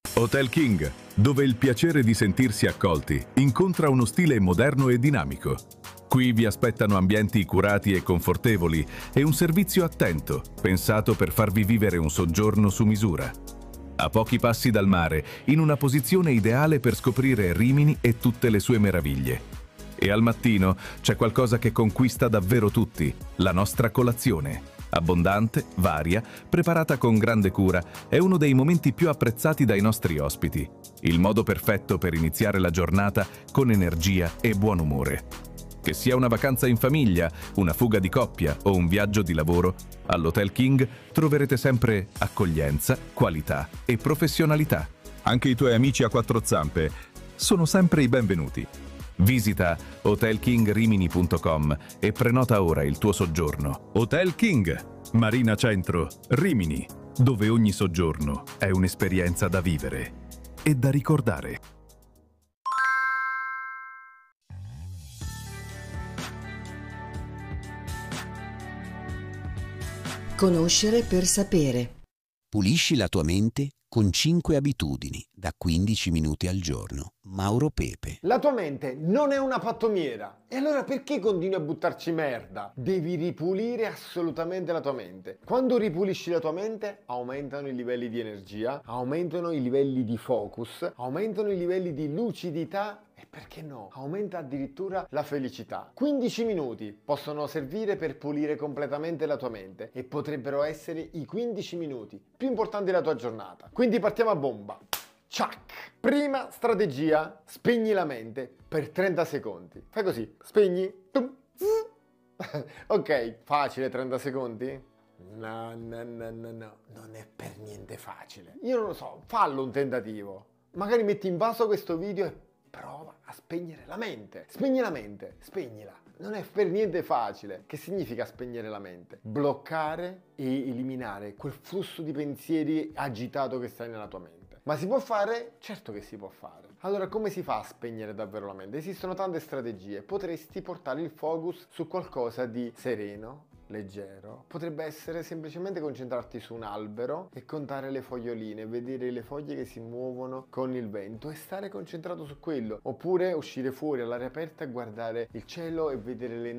Hotel King, dove il piacere di sentirsi accolti incontra uno stile moderno e dinamico. Qui vi aspettano ambienti curati e confortevoli e un servizio attento, pensato per farvi vivere un soggiorno su misura. A pochi passi dal mare, in una posizione ideale per scoprire Rimini e tutte le sue meraviglie. E al mattino c'è qualcosa che conquista davvero tutti, la nostra colazione. Abbondante, varia, preparata con grande cura, è uno dei momenti più apprezzati dai nostri ospiti. Il modo perfetto per iniziare la giornata con energia e buon umore. Che sia una vacanza in famiglia, una fuga di coppia o un viaggio di lavoro, all'Hotel King troverete sempre accoglienza, qualità e professionalità. Anche i tuoi amici a quattro zampe sono sempre i benvenuti. Visita hotelkingrimini.com e prenota ora il tuo soggiorno. Hotel King, Marina Centro, Rimini, dove ogni soggiorno è un'esperienza da vivere e da ricordare. Conoscere per sapere. Pulisci la tua mente con 5 abitudini da 15 minuti al giorno. Mauro Pepe. La tua mente non è una pattumiera. E allora perché continui a buttarci merda? Devi ripulire assolutamente la tua mente. Quando ripulisci la tua mente, aumentano i livelli di energia, aumentano i livelli di focus, aumentano i livelli di lucidità e perché no? Aumenta addirittura la felicità. 15 minuti possono servire per pulire completamente la tua mente e potrebbero essere i 15 minuti più importanti della tua giornata. Quindi partiamo a bomba. Ciak! Prima strategia, spegni la mente per 30 secondi. Fai così, spegni. Tum, ok, facile 30 secondi? No, non è per niente facile. Io non lo so, fallo un tentativo. Magari metti in vaso questo video e prova a spegnere la mente. Spegni la mente, spegnila. Non è per niente facile. Che significa spegnere la mente? Bloccare e eliminare quel flusso di pensieri agitato che sta nella tua mente. Ma si può fare? Certo che si può fare. Allora, come si fa a spegnere davvero la mente? Esistono tante strategie. Potresti portare il focus su qualcosa di sereno, leggero. Potrebbe essere semplicemente concentrarti su un albero e contare le foglioline, vedere le foglie che si muovono con il vento e stare concentrato su quello. Oppure uscire fuori all'aria aperta e guardare il cielo e vedere le